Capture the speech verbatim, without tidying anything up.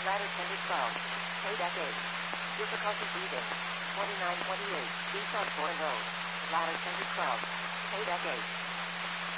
Ladder Tender twelve. K deck eight. Difficulty breathing. twenty-nine twenty-eight. B sub four no. Ladder Tender twelve. K deck eight.